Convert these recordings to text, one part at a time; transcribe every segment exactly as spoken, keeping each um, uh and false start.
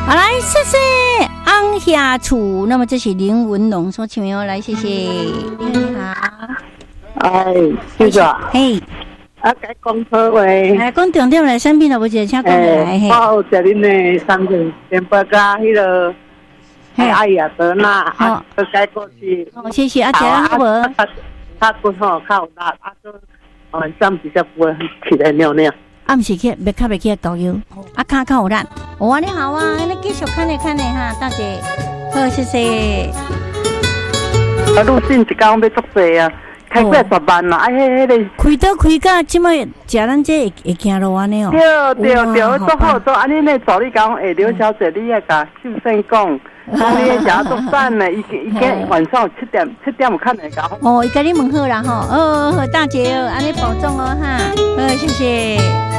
好，来，谢谢安下楚。那么这是林文龙所请哟，来，谢谢。你好， 哎，记者， 嘿， 啊，该讲好话。 来，讲重点来，产品了，不记得，请讲来。嘿， 我有食恁的三份煎包加迄个，哎哎呀，得啦，啊，都该过去。 好，谢谢。啊，食了好无？ 他骨吼较有力，啊，都晚上比较不会起来尿尿。 啊，毋是去，别较别去高腰，啊，骹较有力。哇，你好啊，你继续看咧看咧哈，大姐，好，谢谢。 啊，陆信一工要作济啊，开几十万啦，啊，迄迄个开刀开到即摆食咱这会会行路安尼哦。 对对对，做好做，安尼呢，助理讲，诶，刘小姐，你也甲秀生讲，讲你食足饭呢，伊伊今晚上七点七点有看来讲。 哦，伊甲你问好啦吼，哦，好大姐哦，安尼保重哦哈，好，谢谢。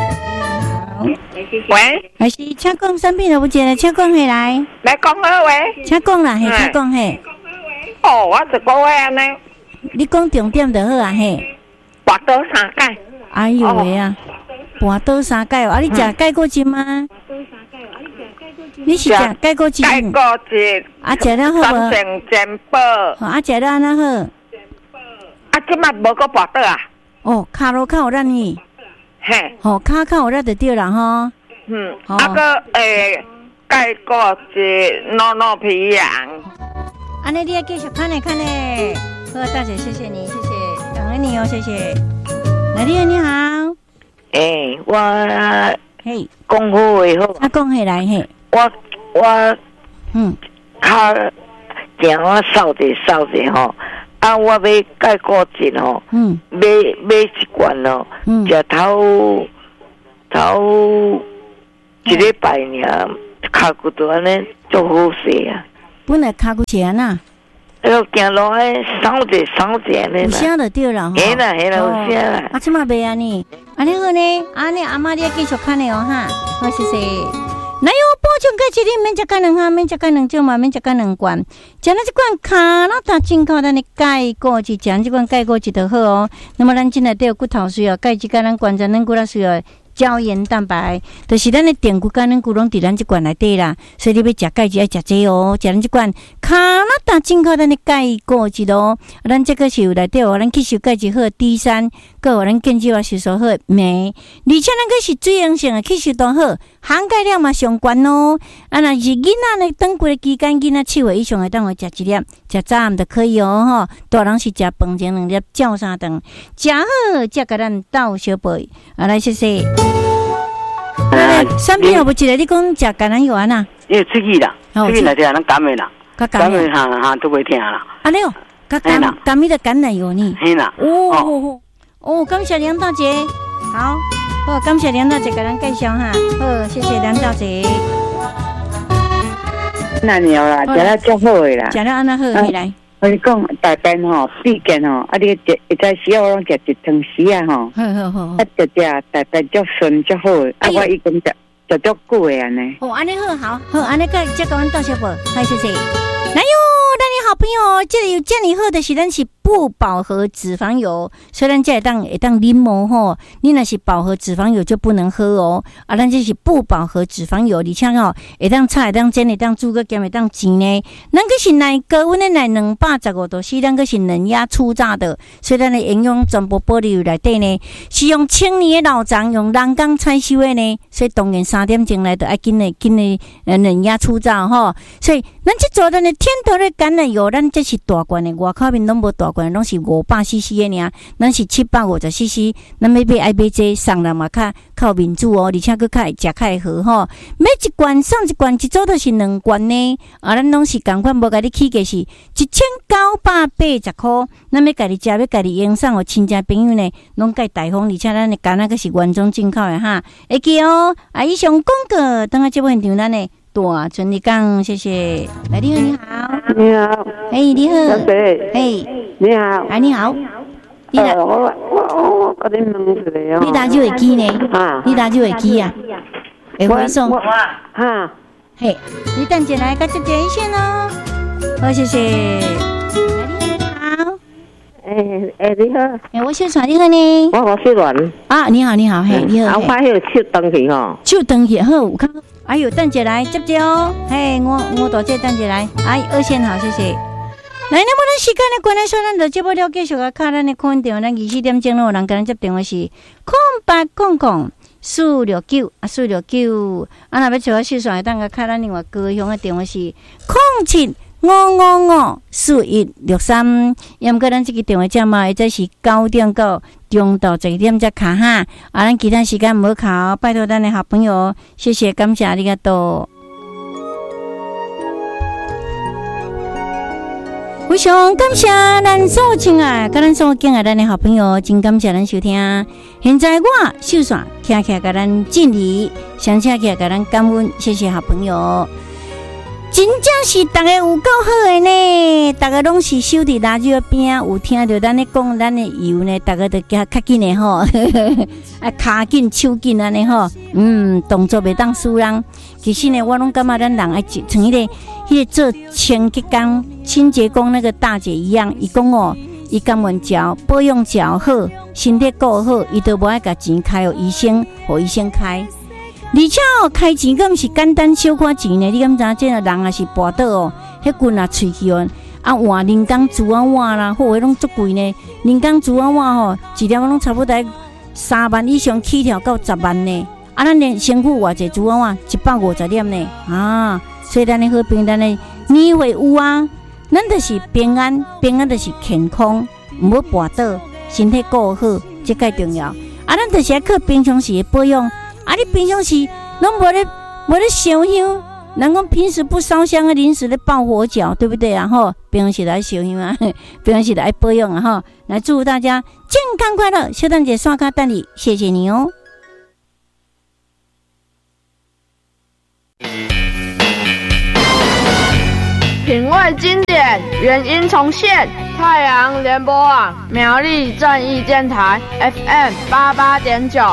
喂， 还是请讲产品了不记得，请讲下来。 来讲好喂， 请讲啦，嘿，请讲嘿。 哦，我一个月安尼。 你讲重点就好啊嘿。 跋倒三届。 哎呦喂啊！跋倒三届哦，啊你食钙骨精吗？你是食钙骨精？ 钙骨精。 啊，食了好无？ 三成煎包。 啊，食了安那好？ 啊，即摆无个跋倒啊？ 哦，骹路较有力呢。 嘿， 吼，骹较有力就对啦吼。 嗯，啊个诶，钙骨精糯糯皮羊。 安尼你要继续看咧看咧。好，大姐，谢谢你，谢谢，感恩你哦，谢谢。来，你好，你好。 诶，我嘿， 讲好话好。 啊，讲起来嘿。 我我嗯， 较行我扫者扫者吼。啊，我买钙骨精吼， 嗯， 买买一罐咯， 嗯， 食头头一礼拜尔，骹骨头安尼足好势啊！ 本来骹骨钱呐， 哎呦，行路诶，扫者扫者安尼有声就对啦吼。 嘿啦嘿啦，有声啦。 啊，即马袂安尼，安尼好呢，安尼阿妈你要继续看的哦哈，好谢谢。哪有补充钙质你免食钙两哈，免食钙两种嘛，免食钙两罐。食咱这罐卡那它进口咱的钙骨质，食这罐钙骨质就好哦。那么咱今内底有骨头需要钙质，甲咱关节咱骨头需要胶原蛋白，就是咱的电骨甲咱骨拢伫咱这罐内底啦。所以你要食钙质要食这哦，食咱这罐卡那它进口咱的钙骨质哦。咱这个是有内底哦，咱吸收钙质好 D 三，佮有咱建基化吸收好镁，而且咱个是水溶性的吸收都好。含钙量嘛上悬哦，啊，若是囡仔呢，等几个期间，囡仔七岁以上的，当我食一粒，食早暗就可以哦，吼。大人是食饭前两粒，照三顿，食好才甲咱倒小杯。啊，来谢谢。来来，产品有无一个？你讲食橄榄油啊呐？ 因为出去啦，出去来听咱感冒啦，感冒哈哈都袂听啦。 啊你哦，甲感感冒的橄榄油呢？ 嘿啦。 哦哦，感谢梁大姐，好。好，感谢梁大姐给咱介绍哈。好，谢谢梁大姐。 那了啦，食了足好诶啦。 食了安那好起来。 我你讲大便吼，闭健吼，啊你食一在时候拢食一汤匙啊吼。 好好好。 啊食食大便足顺足好诶，啊我已经食食足久诶安尼。 哦，安尼好，好，好，安尼个再甲阮倒小宝，好谢谢。来哟，咱的好朋友，这里有这里好的是咱是不饱和脂肪油，虽然这会当会当啉无吼，你若是饱和脂肪油就不能喝哦。啊，咱这是不饱和脂肪油，而且吼会当炒会当煎会当煮个咸会当煎呢。咱个是奶高温的奶两百十五度 C， 咱个是冷压初榨的，所以咱的营养全部保留内底呢，是用千年的老长用人工采收的呢，所以当然三点钟来就爱紧的紧的呃冷压初榨吼，所以咱这做咱的天头的橄榄油，咱这是大罐的，外口面拢无大罐，拢是五百 C C 的尔，咱是七百五十 C C， 咱要买爱买这送人嘛较较面子哦，而且佫较会食较会好吼。买一罐送一罐，一组都是两罐呢，啊，咱拢是共款，无甲你起价是一千九百八十块，咱要家己食，要家己用送，互亲戚朋友呢，拢介大方，而且咱的橄榄佫是原装进口的哈。会记哦，啊，以上广告，等下节目现场咱呢。大春你讲，谢谢。来，你好，你好， 你好， 嘿，你好， 小姐， 嘿， 你好， 哎，你好，你呃，我我我我跟你问一个哦， 你打就会记呢？ 啊， 你打就会记啊？会回送？ 哈， 嘿，你等下来，赶紧点一线哦。好，谢谢。来，你好， 哎哎，你好， 哎，我小传你好呢。 我我小阮啊，你好，你好，嘿，你好。 啊，我迄个手断去吼， 手断去好，有看。 哎呦，等姐来接接哦，嘿，我我大姐等姐来，哎，二线好，谢谢。来，那么咱时间的关系，说咱就节目了，继续啊，卡咱的空电话，咱二十四点钟咯，有人跟咱接电话是空八空空四六九啊，四六九，啊，若要找我细算，等个卡咱另外高雄的电话是空七五五五四一六三，要么过咱这个电话号码，或者是九点到中到十一点才卡哈，啊，咱其他时间无卡，拜托咱的好朋友，谢谢，感谢ありがとう。非常感谢咱所亲爱，甲咱所敬爱咱的好朋友，真感谢咱收听。现在我秀线徛起来，甲咱敬礼，相请起来，甲咱感恩，谢谢好朋友。真正是大家有够好的呢，大家拢是守伫垃圾边，有听到咱咧讲咱的油呢，大家都加较紧的吼，啊，骹紧手紧安尼吼，嗯，动作袂当输人。其实呢，我拢感觉咱人爱像迄个、迄个做清洁工、清洁工那个大姐一样，伊讲哦，伊甘愿嚼保养嚼好，身体顾好，伊都无爱甲钱开互医生，互医生开。而且哦，开钱更毋是简单小可钱呢，你敢知？这个人也是跋倒哦，迄棍啊喙去哦，啊换人工珠啊换啦，或者拢足贵呢。人工珠啊换吼，一粒拢差不多三万以上起跳到十万呢。啊，咱连身躯偌济珠啊换一百五十粒呢啊！所以咱的好平，咱的年会有啊，咱就是平安，平安就是健康，毋要跋倒，身体顾好，这介重要。啊，咱就是要靠平常时的保养。啊！你平常时拢无咧无咧烧香，人讲平时不烧香啊，临时咧爆火脚，对不对啊？吼，平常时来烧香啊，平常时来保养啊，吼，来祝福大家健康快乐。小蛋姐刷卡蛋里，谢谢你哦。 品味经典，原音重现。太阳联播网苗栗正义电台 F M 八八点九。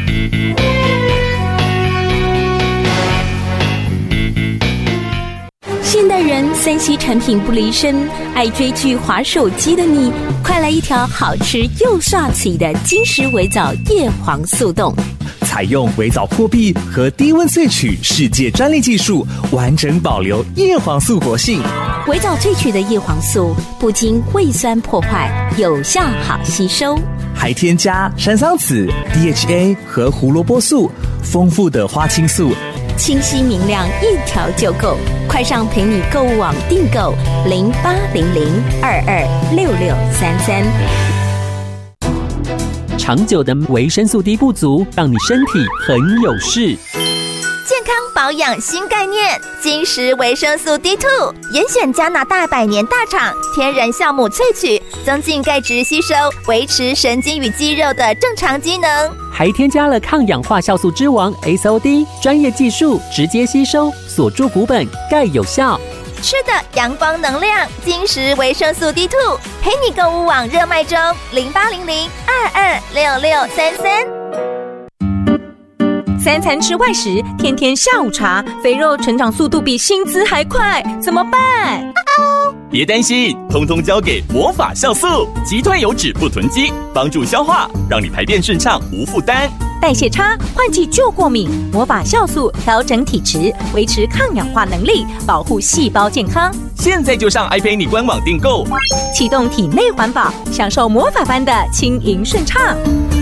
现代人三 C 产品不离身，爱追剧、滑手机的你，快来一条好吃又帅气的金石微藻叶黄素冻。 采用微藻破壁和低温萃取世界专利技术，完整保留叶黄素活性。 微藻萃取的叶黄素不经胃酸破坏，有效好吸收， 还添加山桑子、D H A 和胡萝卜素，丰富的花青素， 清晰明亮，一条就够。快上陪你购物网订购零八零零二二六六三三。 长久的维生素 D 不足，让你身体很有事。 健康保养新概念，金石维生素 D 二 严选加拿大百年大厂天然酵母萃取，增进钙质吸收，维持神经与肌肉的正常机能， 还添加了抗氧化酵素之王 S O D 专业技术，直接吸收，锁住骨本，钙有效。 吃的阳光能量，金石维生素 D 二 陪你购物网热卖中，零八零零二二六六三三。 三餐吃外食，天天下午茶，肥肉成长速度比薪资还快，怎么办？ 别担心，通通交给魔法酵素，击退油脂不囤积，帮助消化，让你排便顺畅无负担。 代谢差，换季就过敏，魔法酵素调整体质，维持抗氧化能力，保护细胞健康。 现在就上 iPay 官网订购， 启动体内环保，享受魔法般的轻盈顺畅。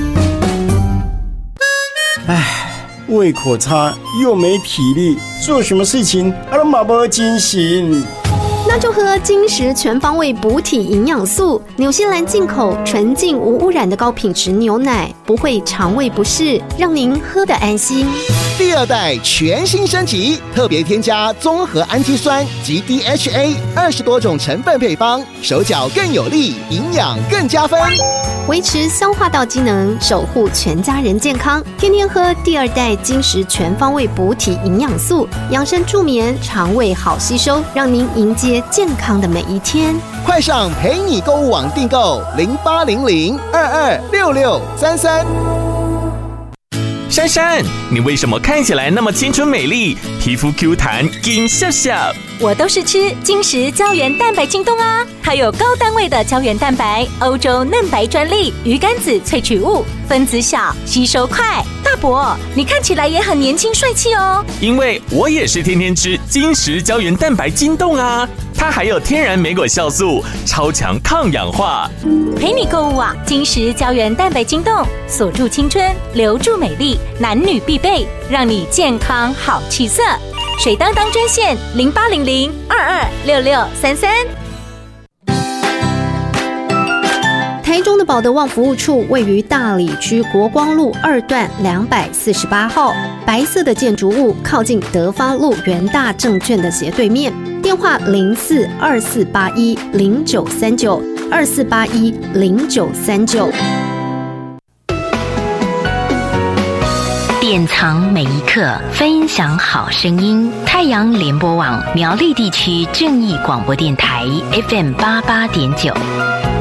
唉，胃口差又没体力，做什么事情啊都马不精神。 那就喝金石全方位补体营养素，纽西兰进口纯净无污染的高品质牛奶，不会肠胃不适，让您喝得安心。 第二代全新升级，特别添加综合氨基酸及 D H A 二十多种成分配方，手脚更有力，营养更加分， 维持消化道机能，守护全家人健康。天天喝第二代金石全方位补体营养素，养生助眠，肠胃好吸收，让您迎接健康的每一天。 快上陪你购物网订购零八零零二二六六三三。 珊珊，你为什么看起来那么清纯美丽，皮肤 Q 弹，金笑笑？ 我都是吃金石胶原蛋白晶冻啊，它有高单位的胶原蛋白，欧洲嫩白专利，鱼肝子萃取物，分子小，吸收快。大伯，你看起来也很年轻帅气哦。 因为我也是天天吃金石胶原蛋白晶冻啊，它还有天然莓果酵素，超强抗氧化。 陪你购物啊，金石胶原蛋白晶冻，锁住青春，留住美丽，男女必备，让你健康好气色。水当当专线零八零零二二六六三三。 台中的保德旺服务处位于大里区国光路二段两百四十八号，白色的建筑物靠近德发路元大证券的斜对面。电话零四二四八一零九三九二四八一零九三九。 典藏每一刻，分享好声音。太阳联播网苗栗地区正义广播电台 F M 八八点九。